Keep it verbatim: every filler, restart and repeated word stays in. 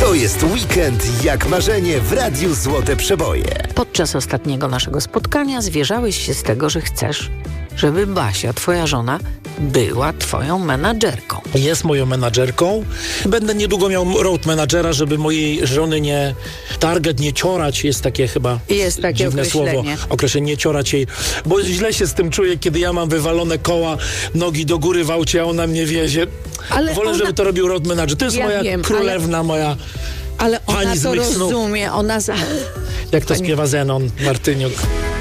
To jest weekend jak marzenie w Radiu Złote Przeboje. Podczas ostatniego naszego spotkania zwierzałeś się z tego, że chcesz, żeby Basia, twoja żona, była twoją menadżerką. Jest moją menadżerką. Będę niedługo miał road managera, żeby mojej żony nie target, nie ciorać. Jest takie chyba Jest takie dziwne określenie. słowo. Określenie, nie ciorać jej. Bo źle się z tym czuję, kiedy ja mam wywalone koła, nogi do góry w aucie, a ona mnie wiezie. Ale Wolę, ona... żeby to robił road manager. To jest Ja moja wiem, królewna, ale... moja Ale ona pani z to moich snów. rozumie, ona za... Jak to Pani- śpiewa Zenon Martyniuk.